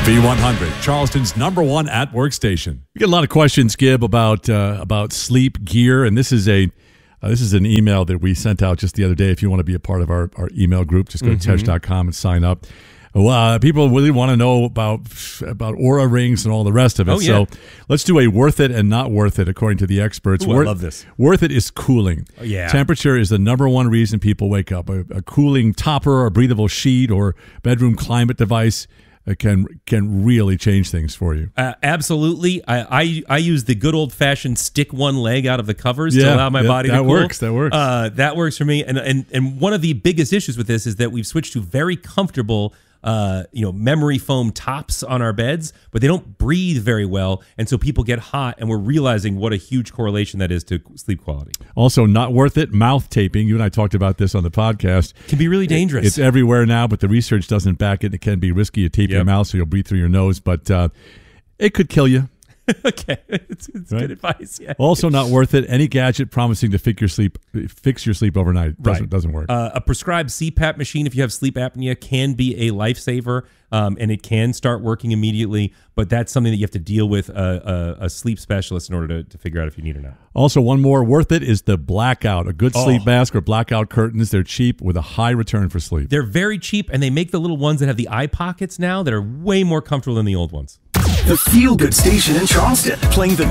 B100, Charleston's #1 at work station. We get a lot of questions, Gib, about sleep gear, and this is an email that we sent out just the other day. If you want to be a part of our email group, just go to Tesh.com and sign up. Well, people really want to know about Oura rings and all the rest of it. Oh, yeah. So let's do a worth it and not worth it, according to the experts. Ooh, I love this. Worth it is cooling. Oh, yeah. Temperature is the #1 reason people wake up. A cooling topper, a breathable sheet, or bedroom climate device can really change things for you. Absolutely. I use the good old-fashioned stick one leg out of the covers to allow my body to cool. That works. That works for me. And one of the biggest issues with this is that we've switched to very comfortable memory foam tops on our beds, but they don't breathe very well, and so people get hot, and we're realizing what a huge correlation that is to sleep quality. Also, not worth it, mouth taping. You and I talked about this on the podcast. Can be really dangerous. It's everywhere now, but the research doesn't back it. It can be risky. You tape your mouth so you'll breathe through your nose, but it could kill you. Okay, it's right? Good advice. Yeah. Also, not worth it. Any gadget promising to fix your sleep overnight doesn't work. A prescribed CPAP machine, if you have sleep apnea, can be a lifesaver, and it can start working immediately. But that's something that you have to deal with a sleep specialist in order to figure out if you need it or not. Also, one more worth it is the blackout. A good sleep mask or blackout curtains. They're cheap with a high return for sleep. They're very cheap, and they make the little ones that have the eye pockets now that are way more comfortable than the old ones. The feel-good station in Charleston, playing the